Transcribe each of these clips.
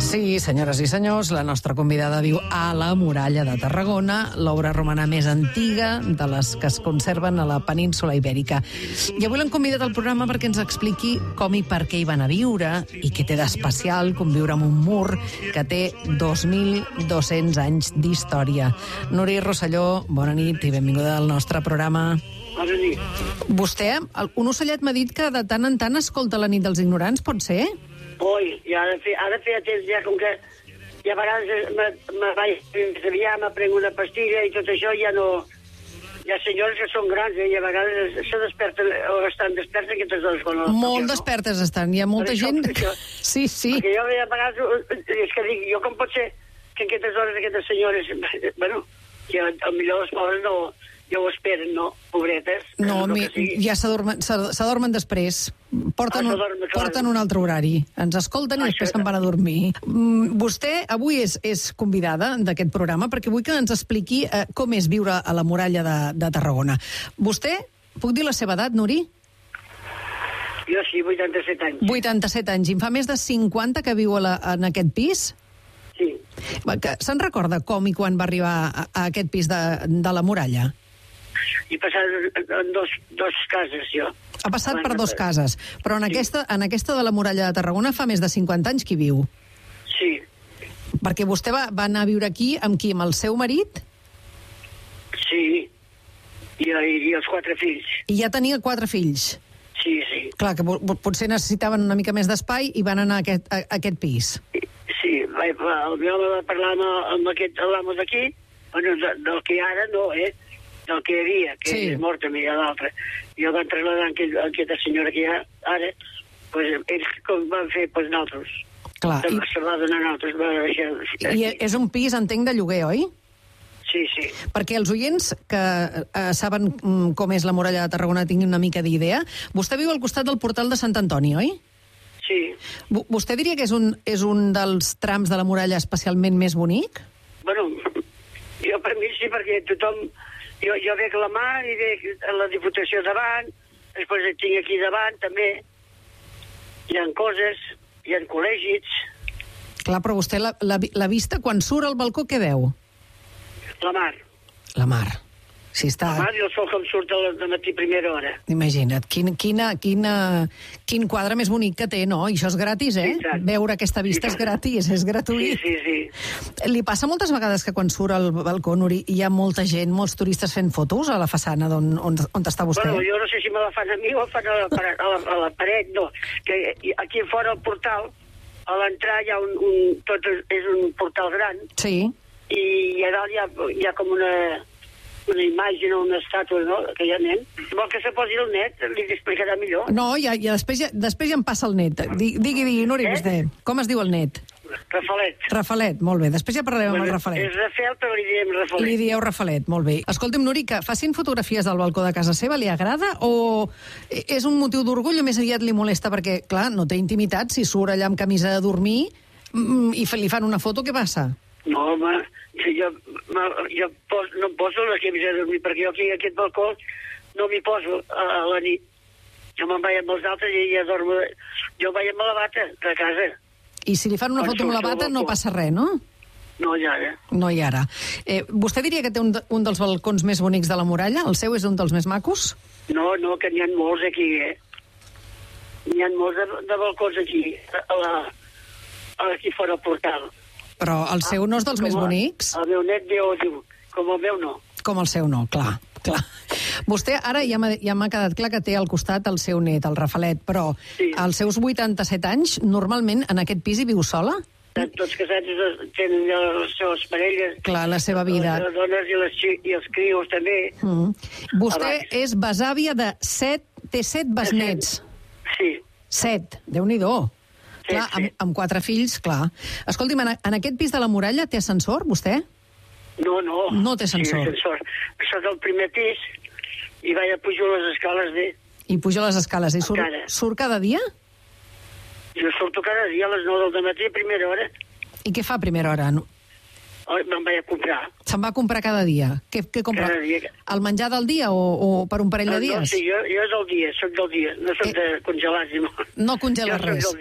Sí, senyores i senyors, la nostra convidada viu a la Muralla de Tarragona, l'obra romana més antiga de les que es conserven a la península Ibèrica. I avui l'hem convidat al programa perquè ens expliqui com i per què hi van a viure i què té d'especial conviure amb un mur que té 2.200 anys d'història. Núria Rosselló, bona nit i benvinguda al nostre programa. Bona nit. Vostè, un ocellet m'ha dit que de tant en tant escolta la nit dels ignorants, pot ser? Oi, i ara feia temps ja, com que ja a vegades me vaig més aviat, m'aprenc una pastilla i tot això ja no... Hi ha senyors que són grans i a vegades se desperten o estan despertes aquestes hores. Molt despertes estan, hi ha molta gent... Sí, sí. Perquè jo a vegades, és que dic, jo com pot ser que aquestes hores aquestes senyores, bueno, que potser les pobres no... Ja ho esperen, no? Pobretes. No, ja s'adormen després. Porten un altre horari. Ens escolten i després se'n van a dormir. Vostè avui és convidada d'aquest programa perquè vull que ens expliqui com és viure a la Muralla de Tarragona. Vostè, puc dir la seva edat, Nuri? Jo sí, 87 anys. 87 anys. I en fa més de 50 que viu en aquest pis? Sí. Se'n recorda com i quan va arribar a aquest pis de la Muralla? He passat en dos cases, jo. Ha passat per dos cases, però en aquesta de la Muralla de Tarragona fa més de 50 anys que hi viu. Sí. Perquè vostè va anar a viure aquí amb qui? Amb el seu marit? Sí. I els 4 fills. I ja tenia 4 fills? Sí, sí. Clar, que potser necessitaven una mica més d'espai i van anar a aquest pis. Sí, el meu va parlar amb l'amo d'aquí, bueno, del que ara no, del que hi havia, que sí. És mort també, l'altre. I el van trasladar a aquesta senyora que hi ha ara, pues, ells com van fer, pues, nosaltres. Clar. Se va donar nosaltres. I és un pis, entenc, de lloguer, oi? Sí, sí. Perquè els oients que saben com és la Muralla de Tarragona tinguin una mica d'idea, vostè viu al costat del portal de Sant Antoni, oi? Sí. Vostè diria que és un dels trams de la muralla especialment més bonic? Bueno, jo per mi sí, perquè tothom... Jo veig la mar i veig la Diputació davant, després et tinc aquí davant també. Hi ha coses, hi ha col·legis. Clar, però vostè la vista, quan surt al balcó, què veu? La mar. La mar. Si està... La mar i el sol com surt de matí primera hora. Imagina't, quin quadre més bonic que té, no? I això és gratis, eh? Sí, veure aquesta vista és gratis, és gratuït. Sí, sí, sí. Li passa moltes vegades que quan surt al balcó, Nuri, hi ha molta gent, molts turistes fent fotos a la façana on està vostè? Bueno, jo no sé si me la fan a mi o fan a la paret, no. Que aquí fora al portal, a l'entrar hi ha tot és un portal gran. Sí. I a dalt hi ha com una imatge, una estàtua, no?, que hi ha nen. Vol que se posi el net? Li explicarà millor. No, després ja em passa el net. Digui, Nuri, vostè. Com es diu el net? Rafalet, molt bé. Després ja parlarem amb el Rafalet. És Rafel, però li diem Rafalet. Li dieu Rafalet, molt bé. Escolti'm, Nuri, que facin fotografies del balcó de casa seva, li agrada o és un motiu d'orgull o més aviat li molesta? Perquè, clar, no té intimitat. Si surt allà amb camisa de dormir i li fan una foto, què passa? No, home, jo no em poso la camisa de dormir, perquè jo aquí a aquest balcó no m'hi poso a la nit. Jo me'n vaig amb els altres i ja dormo. Jo vaig amb la bata de casa. I si li fan una foto amb la bata no passa res, no? No hi ha ara. No hi ha ara. Vostè diria que té un dels balcons més bonics de la muralla? El seu és un dels més macos? No, que n'hi ha molts aquí, N'hi ha molts de balcons aquí, aquí fora al portal. Però el seu no és dels més bonics? El meu net diu, com el meu no. Com el seu no, clar. Vostè ara ja m'ha quedat clar que té al costat el seu net, el Rafalet, però sí. Als seus 87 anys, normalment en aquest pis hi viu sola? Tots casats tenen les seves parelles. Clar, la seva vida. Les dones i els crios també. Vostè és besàvia té 7 besnets. Sí. 7, Déu-n'hi-do. Clar, amb 4 fills, clar. Escolti'm, en aquest pis de la muralla té ascensor, vostè? No. No té ascensor. Sí, ascensor. Soc al primer pis i vaig a pujar les escales bé. I puja les escales. I surt cada dia? Jo surto cada dia a les 9 del matí a primera hora. I què fa a primera hora? Me'n vaig a comprar. Se'n va a comprar cada dia? Què compra? Cada dia. El menjar del dia o per un parell de dies? No, sí, jo és del dia, soc del dia. No soc de congelats. No congela res. Jo soc del dia.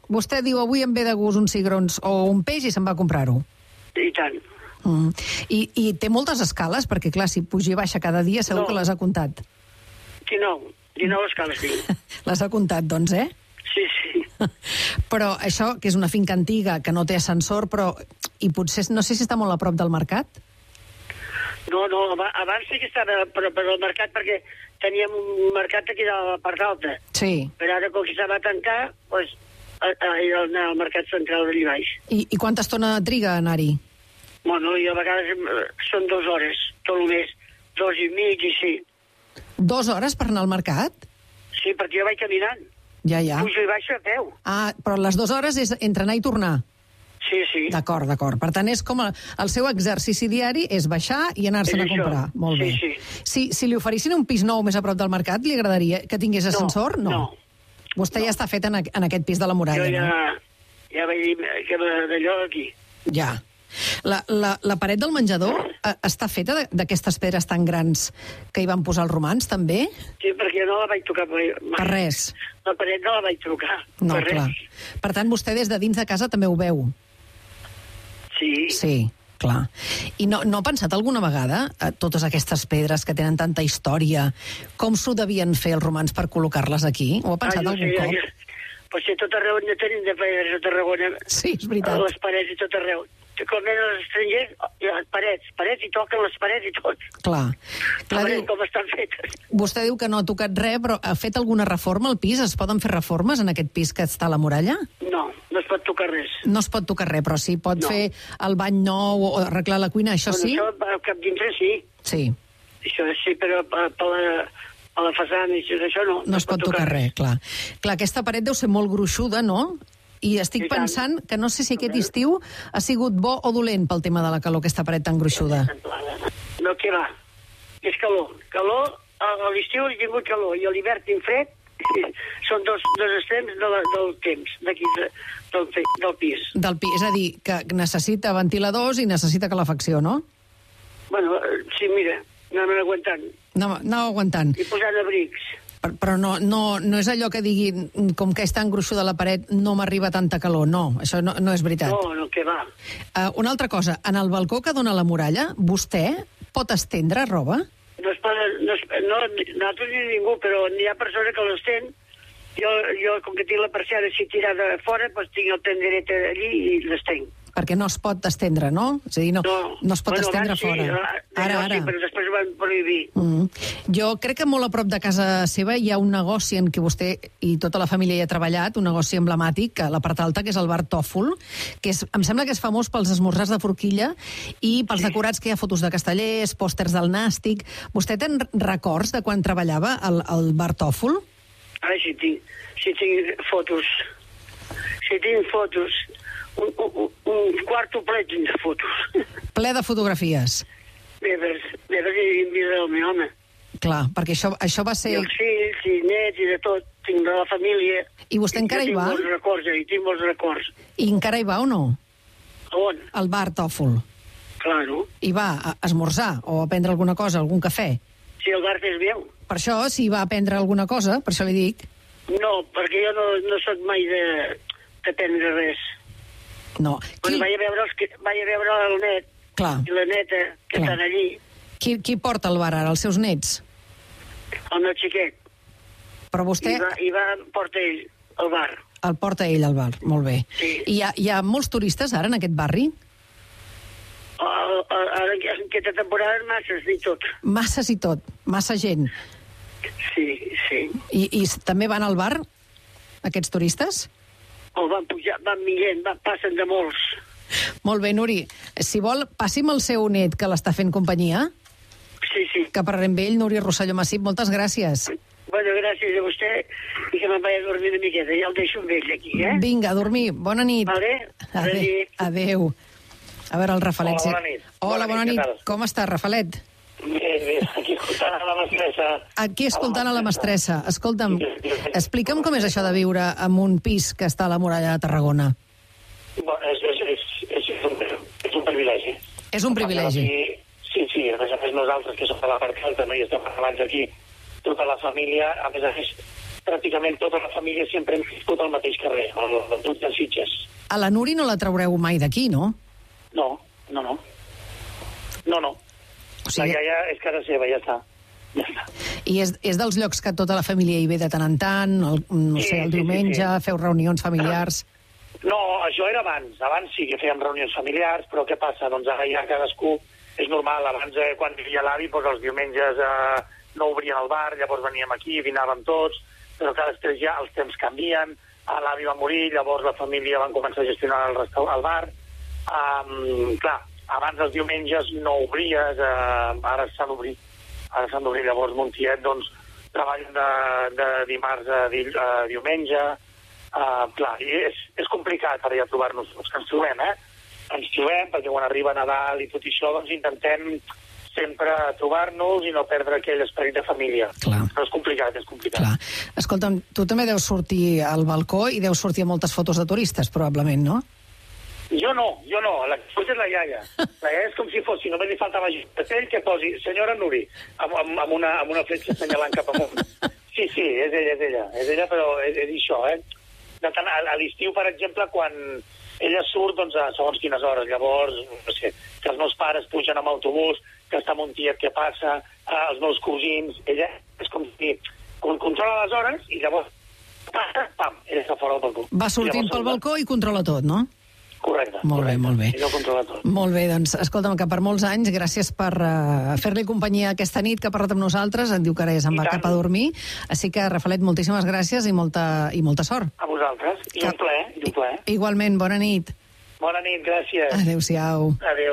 Vostè diu, avui em ve de gust uns cigrons o un peix i se'n va a comprar-ho. I tant. I té moltes escales? Perquè, clar, si puja i baixa cada dia segur que les ha comptat. 19 escales tinc. Les ha comptat, doncs, eh? Sí. Però això, que és una finca antiga, que no té ascensor, però... I potser, no sé si està molt a prop del mercat? No, abans sí que estava per al mercat, perquè teníem un mercat aquí de la part alta. Sí. Però ara, com que se va tancar, doncs, anar al mercat central d'allà baix. I quanta estona triga a anar-hi? Bueno, i a vegades són 2 hores, tot el mes, 2 i mig, i sí. 2 hores per anar al mercat? Sí, perquè jo vaig caminant. Ja. Pujo i baixo a peu. Ah, però les 2 hores és entre anar i tornar? Sí. D'acord. Per tant, és com el seu exercici diari és baixar i anar-se'n a comprar. Molt bé. Sí. Si li oferissin un pis nou més a prop del mercat, li agradaria que tingués ascensor? No. Vostè ja està fet en aquest pis de la Muralla, no? Ja vaig dir que d'allò aquí. Ja. La paret del menjador està feta d'aquestes pedres tan grans que hi van posar els romans, també? Sí, perquè no la vaig tocar mai. Per res? La paret no la vaig tocar. No, clar. Per tant, vostè des de dins de casa també ho veu? Sí, clar. I no ha pensat alguna vegada, totes aquestes pedres que tenen tanta història, com s'ho devien fer els romans per col·locar-les aquí? Ho ha pensat algun cop? Però si tot arreu no tenim de pedres a Tarragona. Sí, és veritat. A les parets i tot arreu. Com venen els estrangers, les parets, i toquen les parets i tot. Clar. Com estan fetes. Vostè diu que no ha tocat res, però ha fet alguna reforma al pis? Es poden fer reformes en aquest pis que està a la Muralla? No es pot tocar res. No es pot tocar res, però sí pot fer el bany nou o arreglar la cuina, això sí? Això cap dintre sí. Sí. Això sí, però a la façana i això no. No es pot tocar res, clar. Clar, aquesta paret deu ser molt gruixuda, no? I estic pensant que no sé si aquest estiu ha sigut bo o dolent pel tema de la calor, aquesta paret tan gruixuda. No, què va? És calor. Calor, a l'estiu he tingut calor i a l'hivern tinc fred. Són dos extrems del temps, d'aquí, del pis. Del pis, és a dir, que necessita ventiladors i necessita calefacció, no? Bueno, sí, mira, anàvem aguantant. Anava aguantant. I posant abrics. Però no és allò que digui, com que és tan gruixuda la paret, no m'arriba tanta calor. No, això no és veritat. No, què va. Una altra cosa, en el balcó que dona a la Muralla, vostè pot estendre roba? No, nosaltres ni ningú, però n'hi ha persona que l'estén. Jo, com que tinc la persiana així tirada fora, doncs tinc el tenderet allí i l'estenc. Perquè no es pot estendre, no? És a dir, no es pot estendre fora. Ara. Sí, però després ho van prohibir. Jo crec que molt a prop de casa seva hi ha un negoci en què vostè i tota la família hi ha treballat, un negoci emblemàtic, a la part alta, que és el bar Tòfol, que em sembla que és famós pels esmorzars de forquilla i pels decorats que hi ha fotos de castellers, pòsters del Nàstic. Vostè té records de quan treballava al bar Tòfol? Sí, tinc fotos. Sí, tinc fotos. Un quarto ple de fotos. Ple de fotografies. Meves i vida del meu home. Clar, perquè això va ser... I els fills, i nets, i de tot. Tinc de la família. I vostè encara hi va? Tinc molts records. I encara hi va o no? A on? Al bar Tòfol. Claro. I va a esmorzar o a prendre alguna cosa, algun cafè? Sí, el bar és meu. Per això, si va a prendre alguna cosa, per això li dic. No, perquè jo no soc mai de prendre res. No. Quan vaig a veure el net. Clar. I la neta, que estan allí. Qui porta el bar ara, els seus nets? El meu xiquet. Però vostè... Porta ell al bar. El porta ell al bar, molt bé. Sí. I hi ha molts turistes ara en aquest barri? Ara en aquesta temporada masses i tot. Masses i tot, massa gent. Sí. I també van al bar, aquests turistes? Van pujar, van millent, passen de molts. Molt bé, Nuri. Si vol, passi'm el seu net, que l'està fent companyia. Sí. Que parlarem amb ell, Núria Rosselló Massip. Moltes gràcies. Bueno, gràcies a vostè i que me'n vaig a dormir una miqueta. Ja el deixo amb ell aquí, Vinga, a dormir. Bona nit. Vale? Adéu. A veure, el Rafalet. Hola, bona nit. Hola, bona nit. Com està, Rafalet? Bé, aquí escoltant a la mestressa. Aquí escoltant a la mestressa. Escolta'm, explica'm com és això de viure en un pis que està a la Muralla de Tarragona. És un privilegi. És un privilegi. Sí, a més nosaltres que som de la part alta, no? I estem parlant aquí, tota la família, a més pràcticament tota la família sempre hem viscut al mateix carrer, al Puig de Sitges. A la Nuri no la traureu mai d'aquí, no? No. O sigui... La iaia és casa seva, ja està. I és dels llocs que tota la família hi ve de tant en tant, el diumenge, feu reunions familiars... No, això era abans. Abans sí que fèiem reunions familiars, però què passa? Doncs ara ja cadascú... És normal, abans quan vivia l'avi, doncs els diumenges no obrien el bar, llavors veníem aquí, vinàvem tots, però que després ja els temps canvien, l'avi va morir, llavors la família van començar a gestionar el bar. Clar, abans els diumenges no obries, ara s'han d'obrir. Llavors Montiet, doncs, treballen de dimarts a diumenge. Clar, i és complicat ara ja trobar-nos, que ens trobem, Ens trobem, perquè quan arriba Nadal i tot això, doncs intentem sempre trobar-nos i no perdre aquell esperit de família. Clar. Però és complicat. Clar. Escolta'm, tu també deus sortir al balcó i deus sortir a moltes fotos de turistes, probablement, no? Jo no. La que fos és la iaia. La iaia és com si fos, si només li faltava ell que posi senyora Nuri, amb una fletxa assenyalant cap amunt. Sí, és ella, però és això, A l'estiu, per exemple, quan ella surt, doncs, a segons quines hores, llavors, no sé, que els meus pares pugen amb autobús, que està Montiet, què passa, els meus cosins, ella és com si controla les hores i llavors, pam, ella està fora del balcó. Va sortint pel balcó i controla tot, no? Correcte. Molt bé. Ella ho controla tot. Molt bé, doncs, escolta'm, que per molts anys, gràcies per fer-li companyia aquesta nit que ha parlat amb nosaltres, em diu que ara ja se'n va cap a dormir, així que, Rafalet, moltíssimes gràcies i molta sort. A vosaltres, i un plaer. Igualment, bona nit. Bona nit, gràcies. Adéu-siau. Adéu.